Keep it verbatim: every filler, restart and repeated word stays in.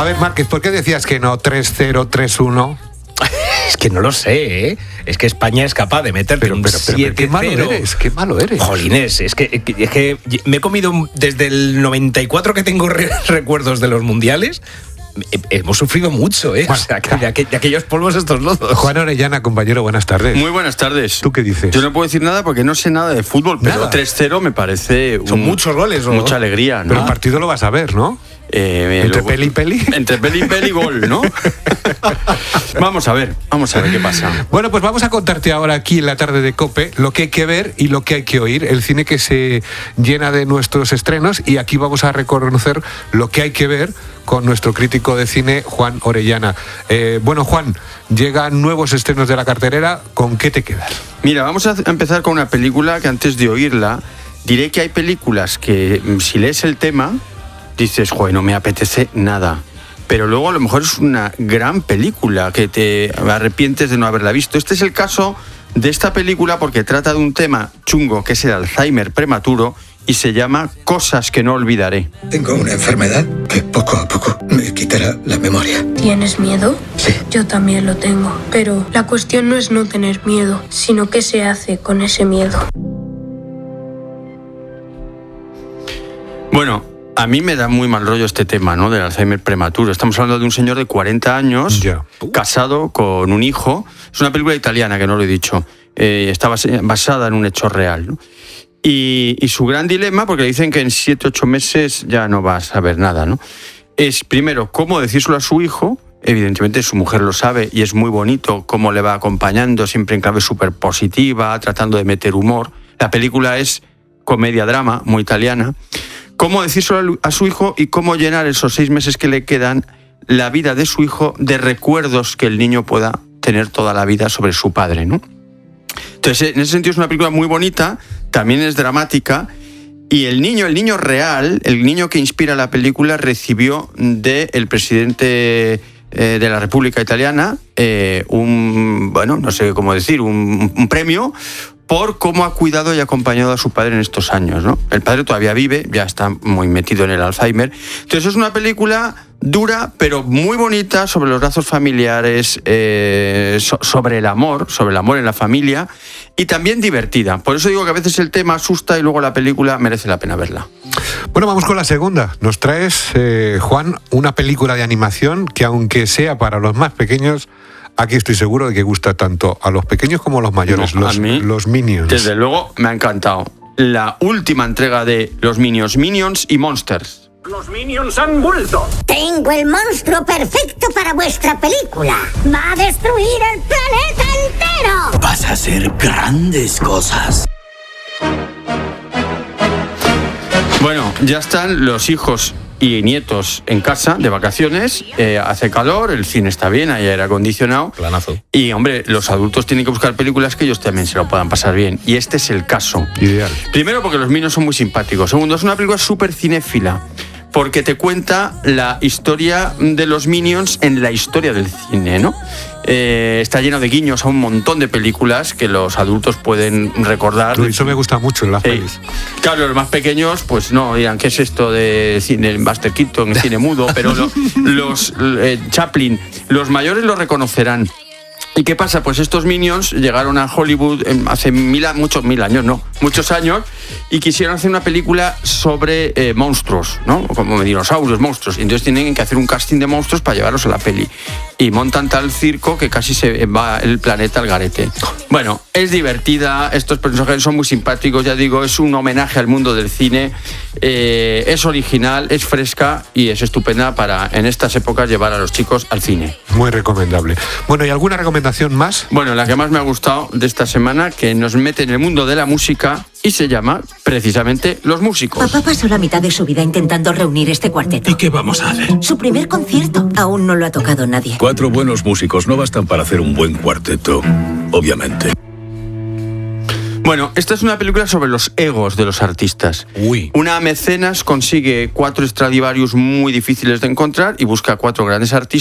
A ver, Márquez, ¿por qué decías que no tres cero tres uno? Es que no lo sé, ¿eh? Es que España es capaz de meterte Pero, un pero, pero, pero qué malo siete cero. eres, qué malo eres. Jolines, es que, es que me he comido desde el noventa y cuatro que tengo re- recuerdos de los mundiales. Hemos sufrido mucho, ¿eh? Bueno, O sea, que de, aqu- de aquellos polvos estos lodos. Juan Orellana, compañero, buenas tardes. Muy buenas tardes. ¿Tú qué dices? Yo no puedo decir nada porque no sé nada de fútbol, pero Nada. tres cero me parece Son un- muchos goles, ¿no? mucha alegría, ¿no? Pero el partido lo vas a ver, ¿no? Eh, Entre luego- peli y peli. Entre peli y peli, gol, ¿no? Vamos a ver, vamos a ver qué pasa. Bueno, pues vamos a contarte ahora aquí en la tarde de COPE lo que hay que ver y lo que hay que oír. El cine que se llena de nuestros estrenos y aquí vamos a reconocer lo que hay que ver con nuestro crítico de cine, Juan Orellana. Eh, bueno, Juan, llegan nuevos estrenos de la cartelera. ¿Con qué te quedas? Mira, vamos a empezar con una película que antes de oírla, diré que hay películas que si lees el tema, dices, joder, no me apetece nada. Pero luego a lo mejor es una gran película que te arrepientes de no haberla visto. Este es el caso de esta película porque trata de un tema chungo que es el Alzheimer prematuro y se llama Cosas que no olvidaré. Tengo una enfermedad que poco a poco me quitará la memoria. ¿Tienes miedo? Sí. Yo también lo tengo. Pero la cuestión no es no tener miedo, sino qué se hace con ese miedo. Bueno, a mí me da muy mal rollo este tema, ¿no? Del Alzheimer prematuro. Estamos hablando de un señor de cuarenta años, Ya. casado con un hijo. Es una película italiana, que no lo he dicho. Eh, está bas- basada en un hecho real, ¿no? Y, y su gran dilema, porque le dicen que en siete, ocho meses ya no va a saber nada, ¿no? Es, primero, cómo decírselo a su hijo. Evidentemente su mujer lo sabe y es muy bonito cómo le va acompañando, siempre en clave súper positiva, tratando de meter humor. La película es comedia-drama, muy italiana. Cómo decírselo a su hijo y cómo llenar esos seis meses que le quedan la vida de su hijo de recuerdos que el niño pueda tener toda la vida sobre su padre, ¿no? Entonces, en ese sentido es una película muy bonita, también es dramática, y el niño, el niño real, el niño que inspira la película, recibió del presidente eh, de la República Italiana eh, un, bueno, no sé cómo decir, un, un premio por cómo ha cuidado y acompañado a su padre en estos años, ¿no? El padre todavía vive, ya está muy metido en el Alzheimer. Entonces es una película dura, pero muy bonita, sobre los lazos familiares, eh, so, sobre el amor, sobre el amor en la familia, y también divertida. Por eso digo que a veces el tema asusta y luego la película merece la pena verla. Bueno, vamos con la segunda. Nos traes, eh, Juan, una película de animación que aunque sea para los más pequeños, aquí estoy seguro de que gusta tanto a los pequeños como a los mayores, No, los, a mí, los Minions. Desde luego me ha encantado. La última entrega de los Minions, Minions y Monsters. Los Minions han vuelto. Tengo el monstruo perfecto para vuestra película. Va a destruir el planeta entero. Vas a hacer grandes cosas. Bueno, ya están los hijos y nietos en casa de vacaciones, eh, hace calor, el cine está bien, hay aire acondicionado. Planazo. Y hombre, los adultos tienen que buscar películas que ellos también se lo puedan pasar bien. Y este es el caso. Ideal. Primero porque los Minions son muy simpáticos. Segundo, es una película súper cinéfila, porque te cuenta la historia de los Minions en la historia del cine, ¿no? Eh, está lleno de guiños a un montón de películas que los adultos pueden recordar. Uy, eso me gusta mucho en las Sí. pelis. Claro, los más pequeños, pues no, dirán, ¿qué es esto de cine, Buster Keaton, cine mudo? Pero lo- los eh, Chaplin, los mayores lo reconocerán. ¿Y qué pasa? Pues estos Minions llegaron a Hollywood en- hace mil, a- muchos mil años, no, muchos años, y quisieron hacer una película sobre eh, monstruos, ¿no? Como dinosaurios, monstruos. Y entonces tienen que hacer un casting de monstruos para llevarlos a la peli. Y montan tal circo que casi se va el planeta al garete. Bueno, es divertida, estos personajes son muy simpáticos, ya digo, es un homenaje al mundo del cine, eh, es original, es fresca y es estupenda para en estas épocas llevar a los chicos al cine. Muy recomendable. Bueno, ¿y alguna recomendación más? Bueno, la que más me ha gustado de esta semana, que nos mete en el mundo de la música y se llama precisamente Los Músicos. Papá pasó la mitad de su vida intentando reunir este cuarteto. ¿Y qué vamos a hacer? Su primer concierto. Aún no lo ha tocado nadie. Cuatro buenos músicos no bastan para hacer un buen cuarteto, obviamente. Bueno, esta es una película sobre los egos de los artistas. Uy. Una mecenas consigue cuatro Stradivarius muy difíciles de encontrar y busca cuatro grandes artistas